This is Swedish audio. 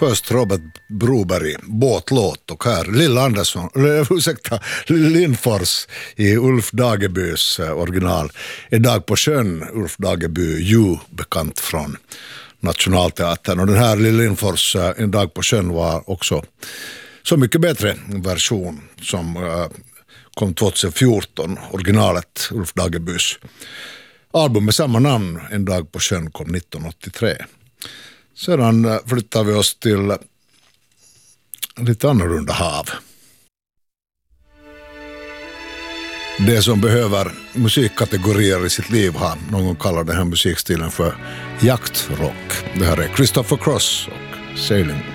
först Robert Broberg, Båtlåt, och här Lill Lindfors i Ulf Dagebys original En dag på sjön, Ulf Dageby ju bekant från Nationalteatern, och den här Lill Lindfors En dag på sjön var också så mycket bättre version som kom 2014, originalet Ulf Dagebys album med samma namn En dag på sjön kom 1983. Sedan flyttar vi oss till lite annorlunda hav. Det som behöver musikkategorier i sitt liv har någon kallar den här musikstilen för jaktrock. Det här är Christopher Cross och Sailing.